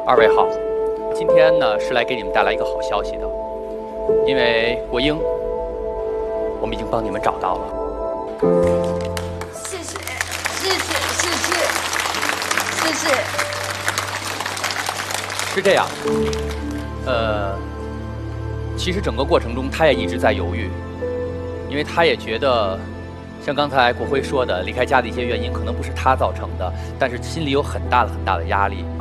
二位好，今天呢是来给你们带来一个好消息的，因为国英，我们已经帮你们找到了。 谢谢，谢谢，谢谢，谢谢。 是这样，其实整个过程中他也一直在犹豫，因为他也觉得，像刚才国辉说的，离开家的一些原因可能不是他造成的，但是心里有很大的压力。